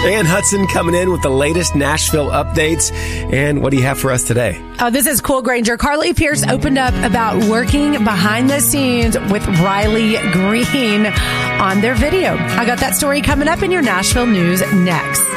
Ann Hudson coming in with the latest Nashville updates. And what do you have for us today? This is Cool Granger. Carly Pierce opened up about working behind the scenes with Riley Green on their video. I got that story coming up in your Nashville news next.